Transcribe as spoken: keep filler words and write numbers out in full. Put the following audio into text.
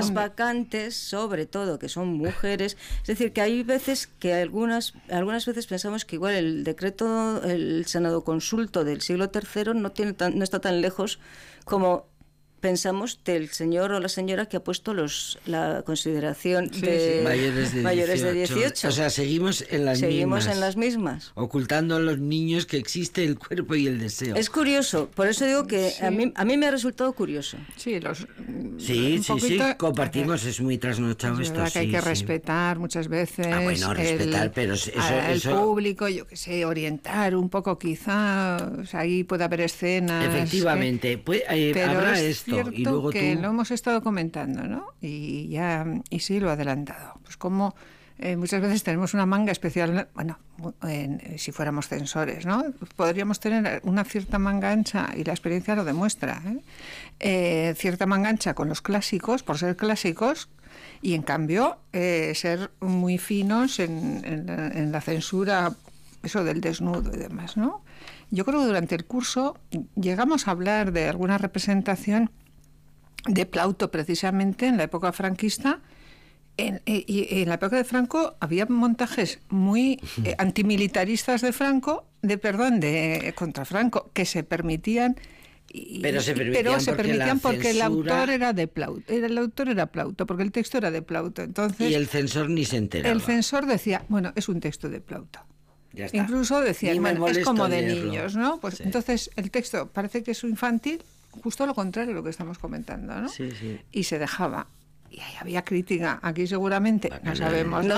las vacantes, sobre todo, que son mujeres. Es decir, que hay veces que algunas, algunas veces pensamos que igual el decreto, el Senado Consulto del siglo tercero no tiene tan, no está tan lejos como pensamos del señor o la señora que ha puesto los la consideración Sí, de sí. Mayores de, mayores de dieciocho. dieciocho. O sea, seguimos en las Seguimos mismas. en las mismas. Ocultando a los niños que existe el cuerpo y el deseo. Es curioso, por eso digo que Sí. a mí a mí me ha resultado curioso. Sí, los, Sí, un sí, poquito, sí, compartimos, es muy trasnochado es esto. verdad que hay sí, que sí. respetar muchas veces Ah, bueno, respetar, el, pero eso- al eso- público, yo que sé, orientar un poco quizá, o sea, ahí puede haber escenas. Efectivamente, que- pues, eh, pero habrá es esto cierto y luego que tú... lo hemos estado comentando, ¿no? Y ya, y sí lo he adelantado. Pues como eh, muchas veces tenemos una manga especial, bueno, en, si fuéramos censores, ¿no? Podríamos tener una cierta manga ancha, y la experiencia lo demuestra, ¿eh? Eh, cierta manga ancha con los clásicos, por ser clásicos, y en cambio eh, ser muy finos en, en, la, en la censura, eso del desnudo y demás, ¿no? Yo creo que durante el curso llegamos a hablar de alguna representación de Plauto, precisamente en la época franquista. En, y en la época de Franco había montajes muy eh, antimilitaristas de Franco, de perdón, de contra Franco, que se permitían. Y, Pero se permitían, pero se porque, permitían la porque censura... el autor era de Plauto, el autor era Plauto, porque el texto era de Plauto. Entonces Y el censor ni se enteraba. el censor decía, bueno, es un texto de Plauto. Ya está. Incluso decían, Ni me bueno, es molesto como de leerlo. niños, ¿no? Pues Sí. entonces el texto parece que es infantil, justo lo contrario de lo que estamos comentando, ¿no? Sí, sí. Y se dejaba. Y ahí había crítica. Aquí seguramente, no Bacanales. sabemos, ¿no?